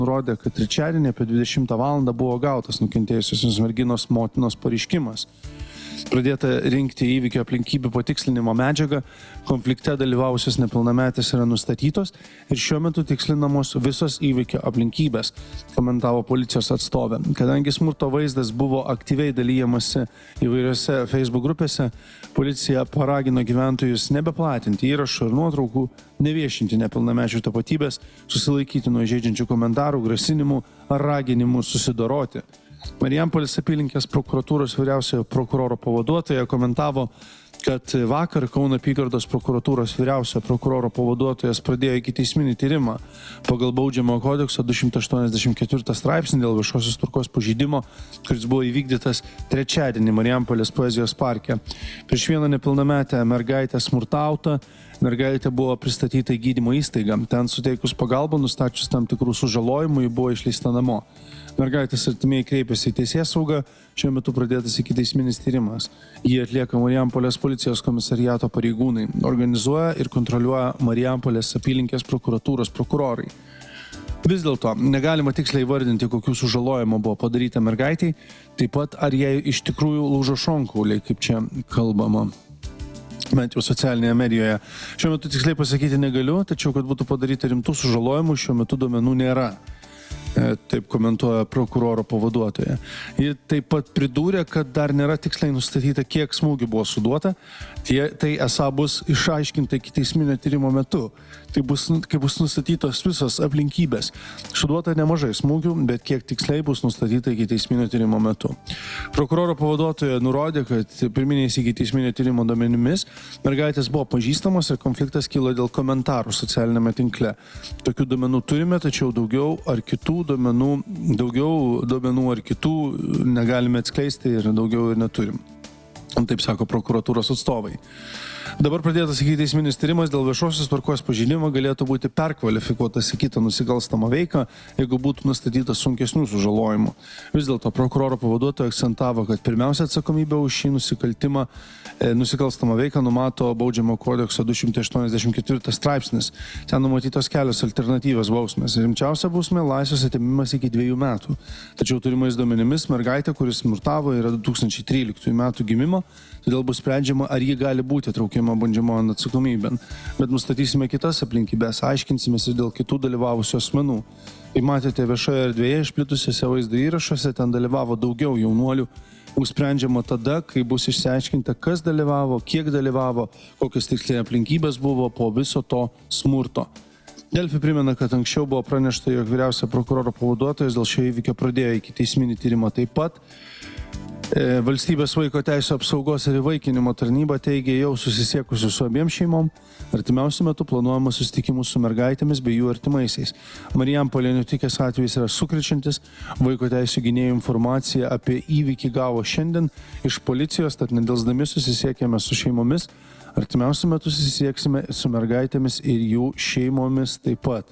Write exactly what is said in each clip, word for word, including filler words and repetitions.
nurodė, kad trečiadienį apie dvidešimtą valandą buvo gautas nukentėjusios merginos motinos pareiškimas. Pradėta rinkti įvykio aplinkybių patikslinimo medžiagą, konflikte dalyvavusios nepilnametės yra nustatytos ir šiuo metu tikslinamos visos įvykio aplinkybės, komentavo policijos atstovė. Kadangi smurto vaizdas buvo aktyviai dalyjamasi įvairiose Facebook grupėse, policija paragino gyventojus nebeplatinti įrašų ir nuotraukų, neviešinti nepilnamečių tapatybės, susilaikyti nuo įžeidžiančių komentarų, grasinimų ar raginimų susidoroti. Marijampolės apylinkės prokuratūros vyriausiojo prokuroro pavaduotoja komentavo, kad vakar Kauno apygardos prokuratūros vyriausiojo prokuroro pavaduotojas pradėjo ikiteisminį tyrimą pagal Baudžiamojo kodekso du šimtai aštuoniasdešimt ketvirtą straipsnį dėl viešosios tvarkos pažeidimo, kuris buvo įvykdytas trečiadienį Marijampolės poezijos parke. Prieš vieną nepilnametę mergaitę smurtauta, mergaitė buvo pristatyta į gydymo įstaigą. Ten suteikus pagalbą, nustačius tam tikrų sužalojimų, ji buvo išleista namo. Mergaitės artimieji kreipėsi į teisėsaugą, šiuo metu pradėtas ikiteisminis tyrimas. Jį atlieka Marijampolės policijos komisariato pareigūnai, organizuoja ir kontroliuoja Marijampolės apylinkės prokuratūros prokurorai. Vis dėlto negalima tiksliai įvardinti, kokių sužalojimų buvo padaryta mergaitiai, taip pat ar jai iš tikrųjų lūžo šonkauliai, kaip čia kalbama. Bent jau socialinėje medijoje. Šiuo metu tiksliai pasakyti negaliu, tačiau kad būtų padaryta rimtų sužalojimų, šiuo metu duomenų nėra. Taip komentuoja prokuroro pavaduotoja. Ji taip pat pridūrė, kad dar nėra tiksliai nustatyta, kiek smūgių buvo suduota. Tie, tai esą bus išaiškinta ikiteisminio tyrimo metu. Tai bus, kai bus nustatytos visos aplinkybės. Suduota nemažai smūgių, bet kiek tiksliai bus nustatyta ikiteisminio tyrimo metu. Prokuroro pavaduotoja nurodė, kad pirminiais ikiteisminio tyrimo duomenimis mergaitės buvo pažįstamos ir konfliktas kilo dėl komentarų socialinėme tinkle. Tokių duomenų turime, tačiau daugiau ar kitų duomenų, daugiau duomenų ar kitų negalime atskleisti ir daugiau ir neturim. Taip sako prokuratūros atstovai. Dabar pradėtas ikiteisminis tyrimas dėl viešosios tvarkos pažeidimo galėtų būti perkvalifikuotas į kitą nusikalstamą veiką, jeigu būtų nustatytas sunkesnių sužalojimų. Vis dėlto prokuroro pavaduotoja akcentavo, kad pirmiausia atsakomybė už šį nusikaltimą, e, nusikalstamą veiką numato Baudžiamojo kodekso du šimtai aštuoniasdešimt ketvirtas straipsnis. Ten numatytos kelios alternatyvios bausmės. Rimčiausia bausmė - laisvės atėmimas iki dviejų metų. Tačiau turimais duomenimis mergaitė, kuris smurtavo, yra du tūkstančiai tryliktųjų metų gimimo, todėl bus sprendžiama, ar ji gali būti traukiama baudžiamojon atsakomybėn. Bet nustatysime kitas aplinkybės, aiškinsimės ir dėl kitų dalyvavusių asmenų. Kaip matėte viešoje erdvėje išplitusiuose vaizdo įrašuose, ten dalyvavo daugiau jaunuolių. Bus sprendžiama tada, kai bus išsiaiškinta, kas dalyvavo, kiek dalyvavo, kokios tiksliai aplinkybės buvo po viso to smurto. Delfi primena, kad anksčiau buvo pranešta, jog vyriausia prokuroro pavaduotojas dėl šio įvykio pradėjo ikiteisminį tyrimą taip pat. Valstybės vaiko teisių apsaugos ir įvaikinimo tarnyba teigia jau susisiekusi su abiem šeimom. Artimiausiu metu planuojama susitikimus su mergaitėmis bei jų artimaisiais. Marijampolėje nutikęs atvejis yra sukrečiantis. Vaiko teisių gynėjų informaciją apie įvykį gavo šiandien iš policijos, tad nedelsdami susisiekėme su šeimomis. Artimiausiu metu susisieksime su mergaitėmis ir jų šeimomis taip pat.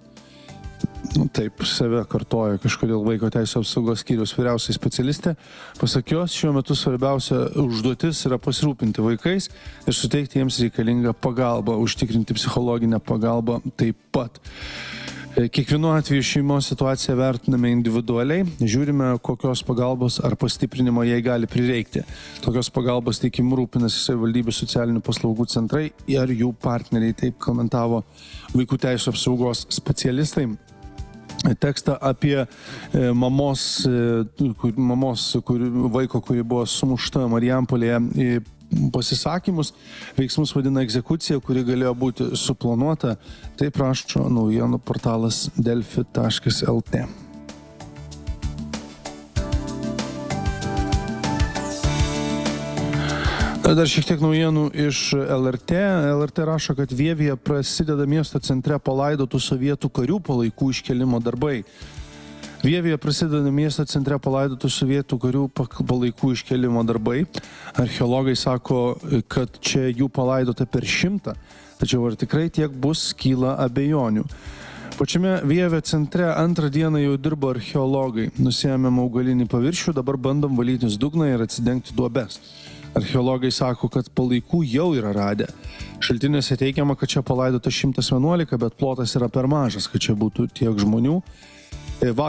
Taip, save kartoja kažkodėl vaiko teisių apsaugos skyriaus vyriausiai specialistė. Pasak jos, šiuo metu svarbiausia užduotis yra pasirūpinti vaikais ir suteikti jiems reikalingą pagalbą, užtikrinti psichologinę pagalbą taip pat. Kiekvienu atveju šeimos situaciją vertiname individualiai, žiūrime, kokios pagalbos ar pastiprinimo jai gali prireikti. Tokios pagalbos teikimu rūpinasi savivaldybių socialinių paslaugų centrai ir jų partneriai, taip komentavo vaikų teisių apsaugos specialistai. Tekstą apie mamos, mamos kur, vaiko, kuri buvo sumušta Marijampolėje, pasisakymus, veiksmus vadina egzekucija, kuri galėjo būti suplanuota. Tai rašo naujienų portalas delfi taškas lt. Dar šiek tiek naujienų iš L R T. L R T rašo, kad Vievyje prasideda miesto centre palaidotų sovietų karių palaikų iškėlimo darbai. Vievyje prasideda miesto centre palaidotų sovietų karių palaikų iškėlimo darbai. Archeologai sako, kad čia jų palaidota per šimtą, tačiau ar tikrai tiek bus, kyla abejonių. Pačiame Vievio centre antrą dieną jau dirbo archeologai. Nusiėmėm augalinį paviršių, dabar bandom valytis dugną ir atsidengti duobes. Archeologai sako, kad palaikų jau yra radę. Šaltiniuose teigiama, kad čia palaidota šimtas vienuolika, bet plotas yra per mažas, kad čia būtų tiek žmonių. Va